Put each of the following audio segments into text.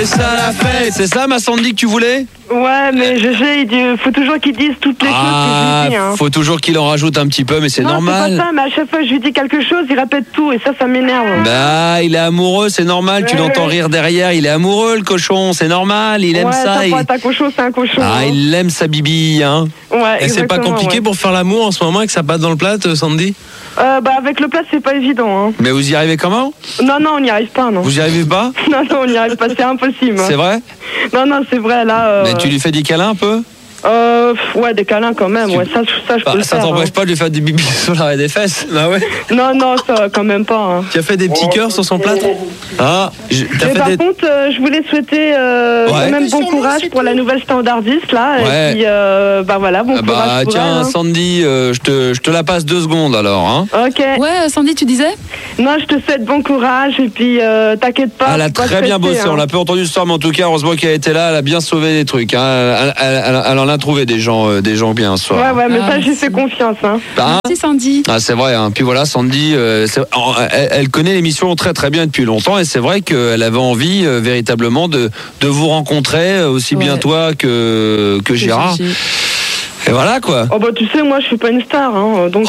C'est ça la fête. C'est ça ma Sandy que tu voulais? Ouais, mais GG, il faut toujours qu'il dise toutes les choses que je lui dis. Hein. Faut toujours qu'il en rajoute un petit peu, mais c'est normal. C'est pas ça, mais à chaque fois que je lui dis quelque chose, il répète tout et ça m'énerve. Bah, il est amoureux, c'est normal. Tu l'entends rire derrière. Il est amoureux, le cochon, c'est normal. Il aime ça. Un cochon, c'est un cochon. Ah, il aime sa bibi, hein. Ouais. Et c'est pas compliqué pour faire l'amour en ce moment et que ça passe dans le plat, Sandy? Bah, avec le plat, c'est pas évident. Hein. Mais vous y arrivez comment? Non, on n'y arrive pas, non. Vous y arrivez pas? Non, on n'y arrive pas, c'est impossible. C'est vrai? Non, c'est vrai, là. Mais tu lui fais des câlins un peu? Ouais, des câlins quand même, ouais, ça je peux le faire. Ça t'empêche pas de lui faire des bibis sur l'arrêt des fesses? Bah ouais. Non, ça quand même pas. Hein. Tu as fait des petits cœurs sur son plâtre? Ah, par contre, je voulais souhaiter quand même bon courage pour la nouvelle standardiste, là. Ouais. Et puis, bah voilà, bon courage pour tiens, elle, hein. Sandy, je te la passe 2 secondes alors, hein. Ok. Ouais, Sandy, tu disais? Non, je te souhaite bon courage et puis t'inquiète pas. Elle a très bien bossé, on l'a peu entendu ce soir, mais en tout cas, heureusement qu'elle était là, elle a bien sauvé des trucs, hein. Elle en a trouvé des gens bien ce soir. Ouais, mais ça, j'ai fait confiance, hein. Merci Sandy. Ah, c'est vrai, hein. Puis voilà, Sandy, elle connaît l'émission très très bien depuis longtemps et c'est vrai qu'elle avait envie véritablement de vous rencontrer, aussi bien toi que Gérard. Et voilà quoi. Oh bah tu sais, moi je suis pas une star, hein, donc.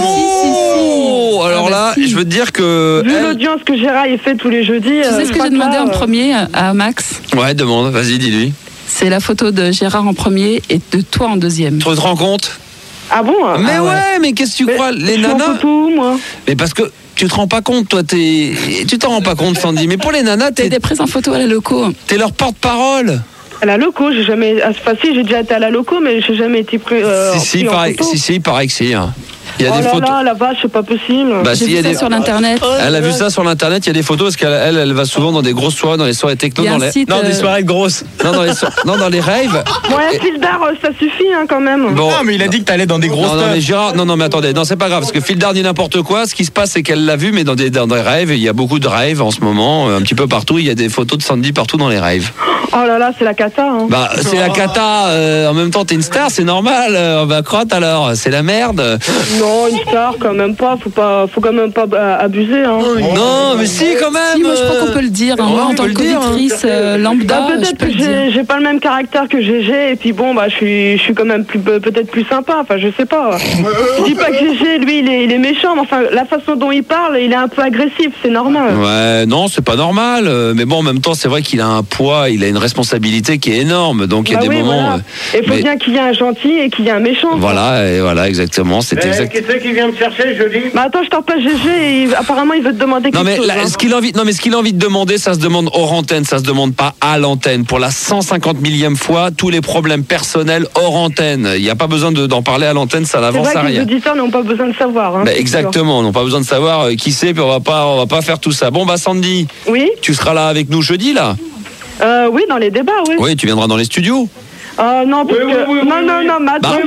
Oh, alors là, je veux te dire que. Vu l'audience que Gérard il fait tous les jeudis. Tu sais ce que j'ai demandé en premier à Max? Ouais, demande, vas-y, dis-lui. C'est la photo de Gérard en premier et de toi en deuxième. Tu te rends compte? Ah bon? Mais ouais, mais qu'est-ce que tu crois? Les nanas. Photo, moi. Mais parce que. Tu te rends pas compte, toi, tu t'en rends pas compte, Sandy. Mais pour les nanas, t'es des prises en photo à la loco. T'es leur porte-parole. À la loco, j'ai jamais. J'ai déjà été à la loco, mais j'ai jamais été pris. Si, il paraît que si. Hein. Il y a des photos. La vache, c'est pas possible. Bah, j'ai vu ça sur l'internet. Elle a vu ça sur l'internet. Il y a des photos parce qu'elle va souvent dans des grosses soirées, dans les soirées techno, des soirées grosses. Non, dans les raves. Ouais, Fildar, ça suffit hein, quand même. Bon. Non, mais il a dit que t'allais dans des grosses. Non, mais Gérard, non, mais attendez, non, c'est pas grave parce que Fildar dit n'importe quoi. Ce qui se passe, c'est qu'elle l'a vu, mais dans des raves. Il y a beaucoup de raves en ce moment, un petit peu partout. Il y a des photos de Sandy partout dans les raves. Oh là là, c'est la cata. Hein. Bah, c'est la cata. En même temps, t'es une star, c'est normal. Bah, crotte alors, c'est la merde. Non, une star. Quand même pas, faut quand même pas abuser. Hein. Non, mais si, quand même. Si, moi je crois qu'on peut le dire. Hein. Moi, en tant qu'auditrice lambda, peut-être que j'ai pas le même caractère que GG, et puis bon, bah je suis quand même peut-être plus sympa. Enfin, je sais pas. Je dis pas que GG, lui, il est méchant, mais enfin, la façon dont il parle, il est un peu agressif, c'est normal. Ouais, non, c'est pas normal. Mais bon, en même temps, c'est vrai qu'il a un poids, il a une responsabilité qui est énorme. Donc il y a des moments. Il faut bien qu'il y ait un gentil et qu'il y ait un méchant. Voilà, exactement. C'est exact. Qui c'est qui vient me chercher, je dis? Bah attends, je t'en pas GG et apparemment il veut te demander quelque chose. Ce qu'il a envie de demander, ça se demande hors antenne, ça se demande pas à l'antenne. Pour la 150 millième fois, tous les problèmes personnels hors antenne. Il n'y a pas besoin d'en parler à l'antenne, ça n'avance à rien. Les auditeurs n'ont pas besoin de savoir. Hein, exactement, n'ont pas besoin de savoir qui c'est, puis on va pas faire tout ça. Bon bah Sandy, oui, tu seras là avec nous jeudi là? Oui, dans les débats, oui. Oui, tu viendras dans les studios. Non, parce que... non, mais attends.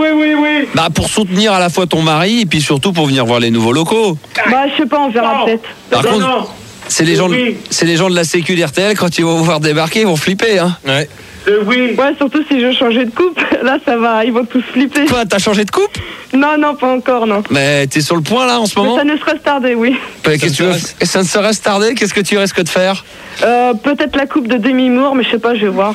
Oui. Bah, pour soutenir à la fois ton mari et puis surtout pour venir voir les nouveaux locaux. Bah, je sais pas, on verra peut-être. Par contre, c'est les gens de la Sécu d'RTL, quand ils vont vous voir débarquer, ils vont flipper, hein. Ouais. Oui. Ouais, surtout si je changeais de coupe. Là, ça va, ils vont tous flipper. Quoi, t'as changé de coupe? Non, pas encore, non. Mais t'es sur le point, là, en ce moment? Mais ça ne serait tardé, oui. Ça ne serait tardé? Qu'est-ce que tu risques de faire? Peut-être la coupe de Demi Moore, mais je sais pas, je vais voir.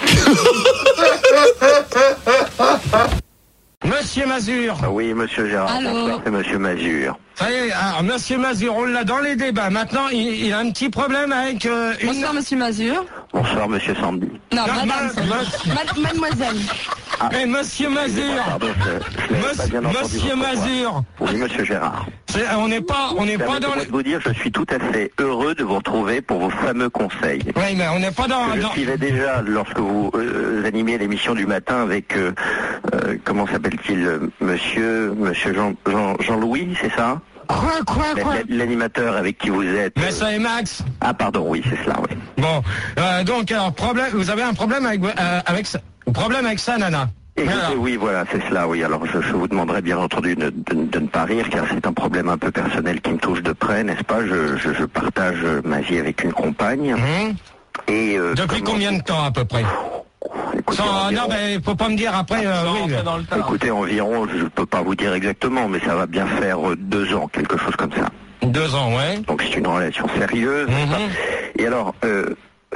Monsieur Mazur. Oui, monsieur Gérard. Allô. C'est monsieur Mazur. Ça y est, alors, monsieur Mazur, on l'a dans les débats. Maintenant, il a un petit problème avec Bonsoir, monsieur Mazur. Bonsoir, monsieur Sandy. Non, mademoiselle. Mais monsieur Mazur. Pardon, Monsieur Mazur. Oui, monsieur Gérard. On n'est pas dans les... de vous dire, je suis tout à fait heureux de vous retrouver pour vos fameux conseils. Oui, mais on n'est pas dans... Je suivais déjà lorsque vous animiez l'émission du matin avec, comment s'appelle-t-il, monsieur Jean-Louis, c'est ça? Quoi L'animateur avec qui vous êtes. Mais ça est Max. Ah pardon, oui, c'est cela, oui. Bon, donc alors vous avez un problème avec ça. Problème avec ça, Nana. Écoutez, oui, voilà, c'est cela, oui. Alors je vous demanderai bien entendu de ne pas rire, car c'est un problème un peu personnel qui me touche de près, n'est-ce pas? Je partage ma vie avec une compagne. Et depuis combien de temps à peu près? Écoutez, non, mais faut pas me dire après. Écoutez, environ, je peux pas vous dire exactement, mais ça va bien faire 2 ans, quelque chose comme ça. 2 ans, ouais. Donc c'est une relation sérieuse. Et alors,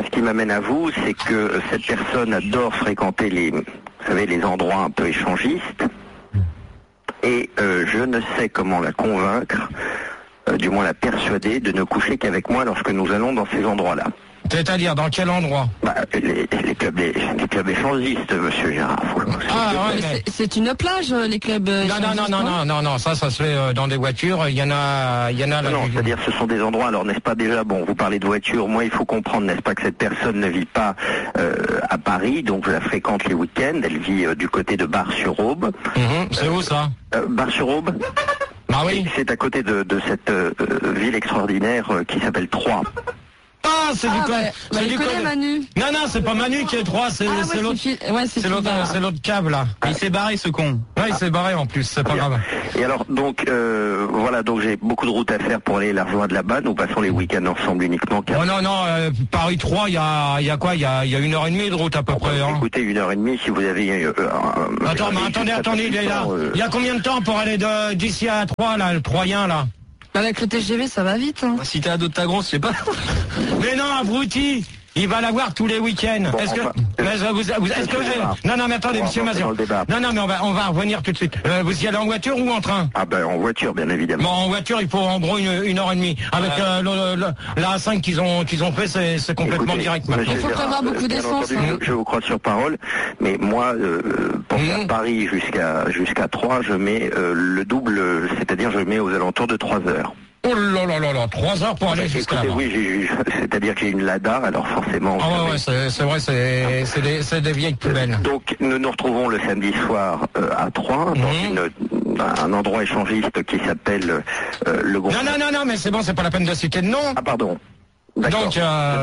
ce qui m'amène à vous, c'est que cette personne adore fréquenter vous savez, les endroits un peu échangistes. Et je ne sais comment la convaincre, du moins la persuader, de ne coucher qu'avec moi lorsque nous allons dans ces endroits-là. C'est-à-dire, dans quel endroit? Les clubs échangistes, monsieur Gérard. C'est une plage, les clubs échangistes. Non, ça se fait dans des voitures. Il y en a là. Non, c'est-à-dire, ce sont des endroits. Alors, n'est-ce pas déjà, bon, vous parlez de voitures. Moi, il faut comprendre, n'est-ce pas, que cette personne ne vit pas à Paris, donc je la fréquente les week-ends. Elle vit du côté de Bar-sur-Aube. C'est où ça? Bar-sur-Aube. Ah oui. C'est à côté de cette ville extraordinaire qui s'appelle Troyes. Ah, c'est du club. Je connais Manu. Non, c'est pas Manu qui est 3, c'est l'autre. C'est l'autre câble là. Il s'est barré ce con. Ouais, il s'est barré en plus, c'est pas grave. Et alors donc voilà, donc j'ai beaucoup de routes à faire pour aller la rejoindre là-bas. Nous passons les week-ends ensemble uniquement. Oh non, Paris 3, il y a quoi? Il y a 1h30 de route à peu près. Écoutez, 1h30 si vous avez. Attends, mais attendez, il est là. Il y a combien de temps pour aller d'ici à 3 là, le Troyen là? Avec le TGV, ça va vite. Hein. Si t'es ado de ta grosse, je sais pas. Mais non, abruti, il va la voir tous les week-ends. Bon, est-ce que non, mais attendez, monsieur Mazur. Non, mais on va revenir tout de suite. Vous y allez en voiture ou en train? Ah ben en voiture, bien évidemment. Bon, en voiture, il faut en gros 1h30. Avec la A5 qu'ils ont fait, c'est complètement direct maintenant. Il faut prévoir beaucoup d'essence. Je vous crois sur parole, mais moi, pour faire Paris jusqu'à 3, je mets le double, c'est-à-dire je mets aux alentours de 3 heures. Oh là, 3 heures pour aller jusqu'à là. Oui, c'est-à-dire que j'ai une Lada, alors forcément... Ah ouais, c'est vrai, c'est des vieilles poubelles. Donc nous nous retrouvons le samedi soir à Troyes, dans un endroit échangiste qui s'appelle le Gros... Non, mais c'est bon, c'est pas la peine de citer de nom. Ah pardon. Donc,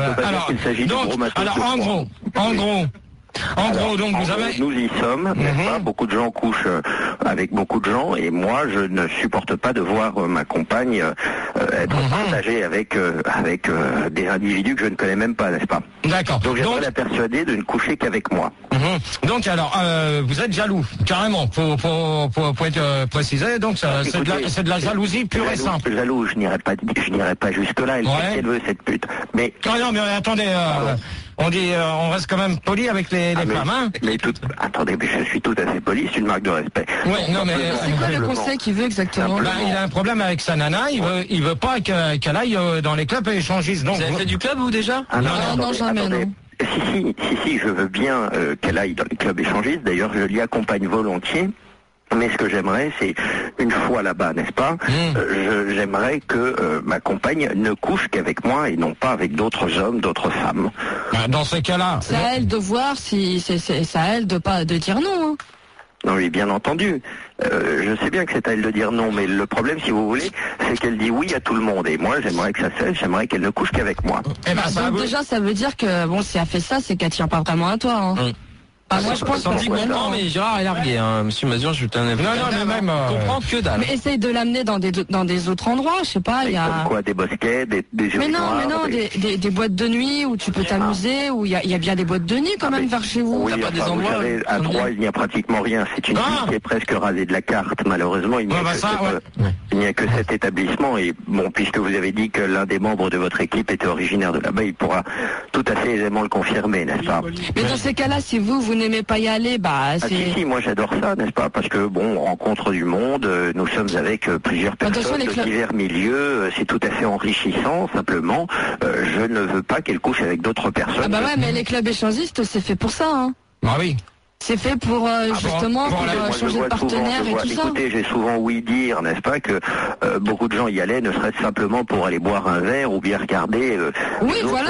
en gros, donc vous avez... Nous y sommes, n'est-ce pas? Beaucoup de gens couchent avec beaucoup de gens, et moi je ne supporte pas de voir ma compagne être partagée avec des individus que je ne connais même pas, n'est-ce pas? D'accord. Donc j'aimerais la persuader de ne coucher qu'avec moi. Donc alors, vous êtes jaloux, carrément, pour être précisé, donc c'est de la jalousie pure et simple. Jaloux, je n'irai pas jusque-là, elle sait qu'elle veut cette pute. Mais... Non, mais attendez... on reste quand même poli avec les femmes, hein. Attendez, mais je suis tout à fait poli, c'est une marque de respect. Ouais, non, mais... C'est quoi le conseil qu'il veut exactement? Il a un problème avec sa nana, il veut pas qu'elle aille dans les clubs échangistes. Donc, vous avez fait du club, vous, déjà? Non, jamais, non. Si, je veux bien qu'elle aille dans les clubs échangistes, d'ailleurs je l'y accompagne volontiers. Mais ce que j'aimerais, c'est, une fois là-bas, n'est-ce pas, j'aimerais que ma compagne ne couche qu'avec moi et non pas avec d'autres hommes, d'autres femmes. Dans ces cas-là... C'est à elle de voir si... C'est à elle de dire non. Hein. Non, oui, bien entendu. Je sais bien que c'est à elle de dire non, mais le problème, si vous voulez, c'est qu'elle dit oui à tout le monde. Et moi, j'aimerais que ça cesse, j'aimerais qu'elle ne couche qu'avec moi. Donc déjà, ça veut dire que, bon, si elle fait ça, c'est qu'elle tient pas vraiment à toi. Hein. Moi je pense que non, mais Gérard est largué, hein. Monsieur Mazur, je t'en ai... Non, mais même... comprends que dalle. Mais essaye de l'amener dans des autres endroits, je sais pas, il y a... Quoi, des bosquets, des Mais non, des boîtes de nuit où tu peux t'amuser, où il y a bien des boîtes de nuit quand même vers chez vous. Oui, pas des endroits, vous savez, à Troyes, il n'y a pratiquement rien. C'est une ville qui est presque rasée de la carte. Malheureusement, il n'y a que cet établissement. Et bon, puisque vous avez dit que l'un des membres de votre équipe était originaire de là-bas, il pourra tout à fait aisément le confirmer, n'est-ce pas? Mais dans ces cas-là, si vous n'aimez pas y aller, si, moi j'adore ça, n'est-ce pas? Parce que bon, on rencontre du monde, nous sommes avec plusieurs personnes de divers milieux, c'est tout à fait enrichissant, simplement, je ne veux pas qu'elle couche avec d'autres personnes. Ah bah ouais, mais les clubs échangistes, c'est fait pour ça, hein. Ah oui. C'est fait pour justement pour changer de partenaire et tout ça. Écoutez, j'ai souvent ouï dire, n'est-ce pas, que beaucoup de gens y allaient, ne serait-ce simplement pour aller boire un verre ou bien regarder. Oui, voilà.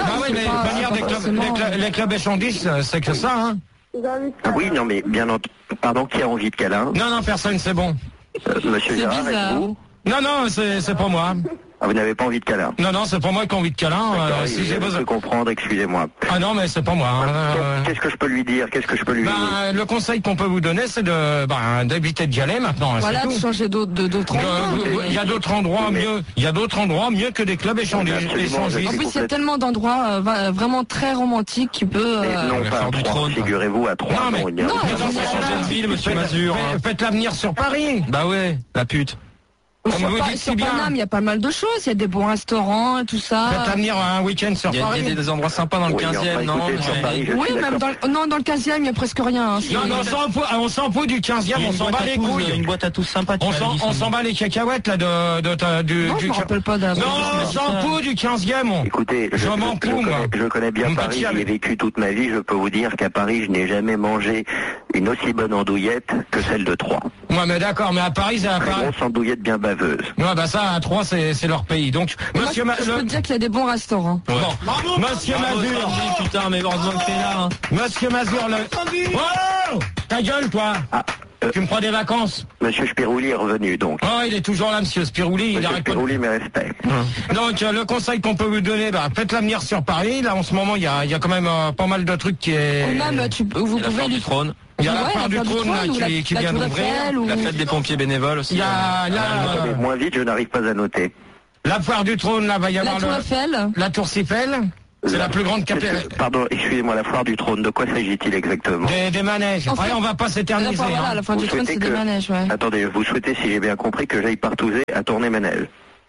Mais les clubs échangistes, c'est que ça, hein. Oui, non, mais bien entendu. Pardon, qui a envie de câlin? Non, personne, c'est bon. Monsieur Gérard, êtes-vous? Non, c'est pas moi. Ah, vous n'avez pas envie de câlin? Non, c'est pas moi qui ai envie de câlin. Si j'ai besoin de comprendre, excusez-moi. Ah non, mais c'est pas moi. Qu'est-ce que je peux lui dire? Le conseil qu'on peut vous donner, c'est d'éviter d'y aller maintenant. Voilà, de changer d'autres endroits. Il y a d'autres endroits mieux. Il y a d'autres endroits mieux que des clubs échangistes. En plus, il y a tellement d'endroits vraiment très romantiques qui peut. Non, pas à Troyes. Figurez-vous à Troyes. Non, changer de ville, monsieur Mazur. Faites l'avenir sur Paris. Bah ouais, la pute. Sur Paname, il y a pas mal de choses. Il y a des bons restaurants et tout ça. Peut-être à venir un week-end sur Paris. Il y a des endroits sympas dans le 15e, non? Oui, même dans le 15e, il n'y a presque rien. Non, on s'en fout du 15e, on s'en bat les couilles. Une boîte à tous sympa. On s'en bat les cacahuètes là du. Non, je me rappelle pas d'un. Non, on s'en fout du 15e. Écoutez, je connais bien Paris, j'y ai vécu toute ma vie. Je peux vous dire qu'à Paris, je n'ai jamais mangé une aussi bonne andouillette que celle de Troyes. Ouais, mais d'accord, mais à Paris, c'est à Paris. Une grosse andouillette bien baveuse. Ouais, bah ça, à Troyes, c'est leur pays. Donc, monsieur je peux te dire qu'il y a des bons restaurants. Ouais. Bon, monsieur Mazur. Putain, mais heureusement que t'es là. Monsieur Mazur, Oh, ta gueule, toi. Tu me prends des vacances. Monsieur Spirouli est revenu, donc. Oh, il est toujours là, monsieur Spirouli. Monsieur Spirouli, mes respects. Donc, le conseil qu'on peut vous donner, faites-la venir sur Paris. Là, en ce moment, il y a quand même pas mal de trucs qui est... Même, vous pouvez du trône. Il y a la foire du trône qui vient d'ouvrir. La fête des pompiers bénévoles aussi. Il y a moins vite, je n'arrive pas à noter. La foire du trône, là, va y avoir la Tour Eiffel. La Tour Eiffel. C'est la plus grande capitale. Pardon, excusez-moi, la foire du trône, de quoi s'agit-il exactement? Des manèges. En fait, on va pas s'éterniser. La foire du trône, c'est des manèges, ouais. Attendez, vous souhaitez, si j'ai bien compris, que j'aille partouzer à Tournai-Manel?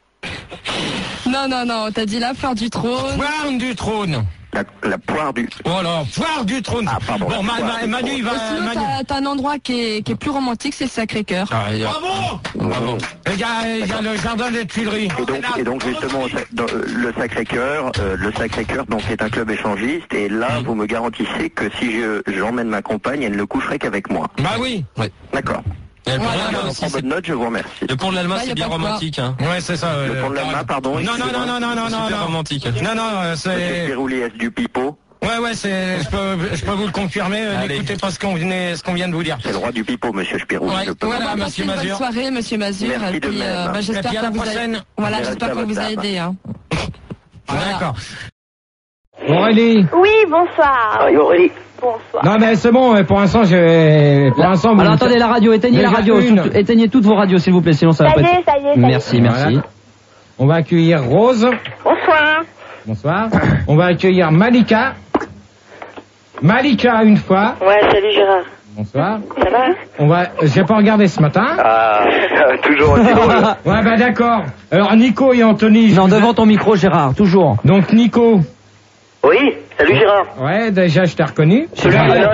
Non, t'as dit la foire du trône. Foire du trône. La poire du... Oh là, foire du trône. Ah, pardon. Bon, Manu, il va... Sinon, t'as un endroit qui est plus romantique, c'est le Sacré-Cœur. Bravo. Il y a le jardin des Tuileries. Et donc justement, le Sacré-Cœur, donc, est un club échangiste. Et là, vous me garantissez que si j'emmène ma compagne, elle ne coucherait qu'avec moi. Bah oui. Ouais. D'accord. Le pont prend bonne note, je vous remercie. Le pont de l'Alma, c'est bien romantique. Hein. Ouais, c'est ça. Le pont de l'Alma, pardon. Non. Super romantique. Non, c'est... Monsieur Spirouli, est-ce du pipeau? Ouais, je peux vous le confirmer. N'écoutez pas ce qu'on vient de vous dire. C'est le roi du pipeau, monsieur Spirouli. Voilà, monsieur Mazur. Bonne soirée, monsieur Mazur. Merci de même. J'espère qu'on vous a aidé. D'accord. Aurélie. Oui, bonsoir. Oui, Aurélie. Bonsoir. Non, mais c'est bon, pour l'instant, Alors attendez, la radio, éteignez la radio. Éteignez toutes vos radios, s'il vous plaît, sinon ça va pas être... Ça y est. Merci. Voilà. On va accueillir Rose. Bonsoir. On va accueillir Malika. Malika, une fois. Ouais, salut Gérard. Bonsoir. Ça va? J'ai pas regardé ce matin. Toujours aussi drôle. Ouais, d'accord. Alors, Nico et Anthony. Non, devant ton micro, Gérard, toujours. Donc, Nico. Oui, salut Gérard. Ouais, déjà, je t'ai reconnu. Attends,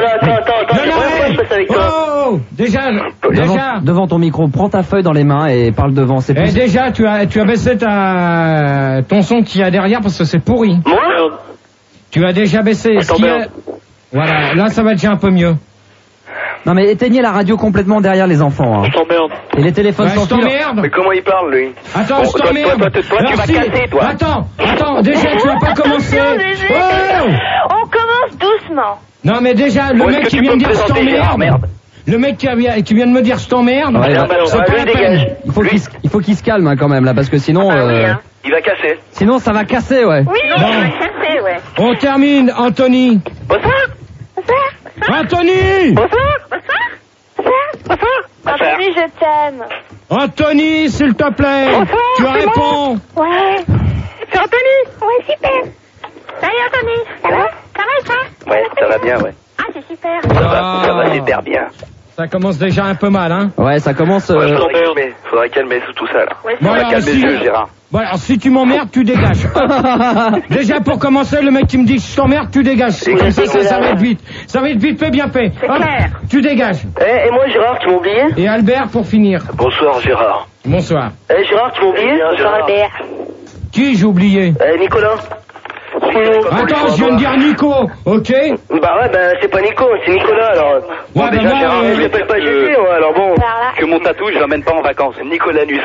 je passe avec toi. Oh, déjà. Devant ton micro, prends ta feuille dans les mains et parle devant. C'est plus... déjà, tu as baissé ton son qu'il y a derrière parce que c'est pourri. Moi? Tu as déjà baissé. Voilà, là, ça va déjà un peu mieux. Non mais éteignez la radio complètement derrière les enfants. Hein. Je t'emmerde. Et les téléphones sans fil. Mais comment il parle, lui? Attends, je t'emmerde. Toi, tu vas casser, toi. Attends, déjà, tu vas pas commencer. On commence doucement. Non, mais déjà, le mec qui vient de dire je t'emmerde. Le mec qui vient de me dire je t'emmerde. C'est pas la peine. Il faut qu'il se calme hein, quand même là, parce que sinon. Il va casser. Sinon, ça va casser, ouais. Oui, il va casser, ouais. On termine, Anthony. Bonsoir. Anthony. Bonsoir. Anthony, je t'aime. Anthony, s'il te plaît. Bonsoir, tu réponds. Ouais. C'est Anthony. Ouais, super. Salut Anthony. Ça va? Ça va et toi? Ouais, ça va bien, ouais. Ah, c'est super. Ça va super bien. Ça commence déjà un peu mal, hein. Ouais, ça commence... Faudrait calmer tout ça, là. Ouais, faudrait calmer le jeu, Gérard. Bon, alors, si tu m'emmerdes, tu dégages. Déjà, pour commencer, le mec qui me dit que je t'emmerde, tu dégages. Comme ça va être vite. Ça va être vite fait, bien fait. C'est clair. Tu dégages. Et moi, Gérard, tu m'as oublié? Et Albert, pour finir. Bonsoir, Gérard. Bonsoir. Gérard, tu m'as oublié? Bonsoir Albert. Qui j'ai oublié? Nicolas. Attends, je viens de dire Nico, ok? Bah ouais, c'est pas Nico, c'est Nicolas, alors. Ouais, déjà, Gérard, je l'appelle pas Gégé, alors bon. Que mon tatou, je l'emmène pas en vacances, Nicolanus.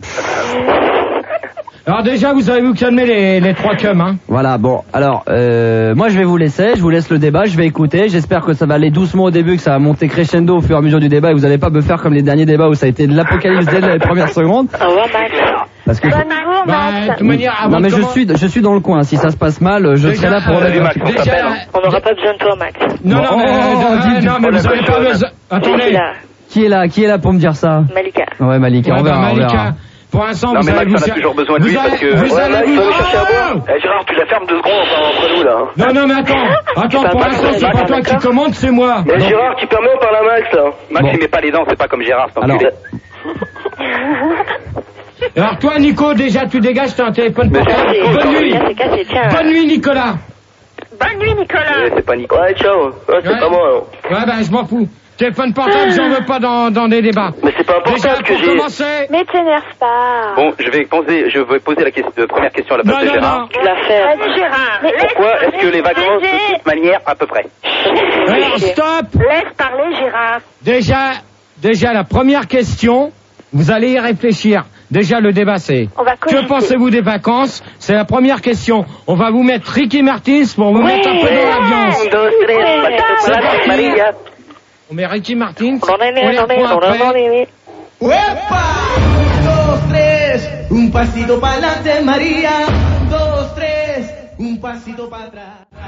Alors déjà, vous allez vous calmer les trois cums, hein. Voilà, bon, alors, moi je vais vous laisser, je vous laisse le débat, je vais écouter, j'espère que ça va aller doucement au début, que ça va monter crescendo au fur et à mesure du débat, et vous allez pas me faire comme les derniers débats où ça a été de l'apocalypse dès les premières secondes. Au revoir Max. Parce que Bonjour Max. De toute manière, avant non mais je suis dans le coin, si ça se passe mal, je serai là pour remettre. On n'aura pas besoin de toi Max. Non, mais vous avez pas besoin. Attendez. Qui est là pour me dire ça? Malika. Ouais, Malika, on verra. Pour l'instant, non, vous mais allez Max, on a toujours besoin de lui parce que... Vous allez vous chercher à boire. Gérard, tu la fermes 2 secondes entre nous, là. Hein. Non, mais attends, pour l'instant, c'est pas toi qui commande, c'est moi. Mais Gérard, tu permets, on parle à Max, là. Max, il met pas les dents, c'est pas comme Gérard, c'est alors... Alors toi, Nico, déjà, tu dégages, t'as un téléphone portable. Bonne nuit. Bonne nuit, Nicolas. Bonne nuit, Nicolas. C'est pas Nico. Ouais, ciao. Ouais, c'est pas moi, alors. Ouais, ben, je m'en fous. Téléphone portable, j'en veux pas dans des débats. Mais c'est pas un portable que j'ai. Commencer. Mais t'énerve pas. Bon, je vais poser la première question à la place de Gérard. Non. Tu l'as fait. Vas-y, Gérard. Pourquoi est-ce que les vacances de toute manière, à peu près? Alors, stop. Laisse parler, Gérard. Déjà, la première question, vous allez y réfléchir. Déjà, le débat, c'est que pensez-vous des vacances? C'est la première question. On va vous mettre Ricky Martin pour vous mettre un peu dans l'ambiance. On met Ricky Martin. On les reprend après. ¡Uepa! 2, 3, un pasito pa'lante, María. 2, 3, un pasito para atrás.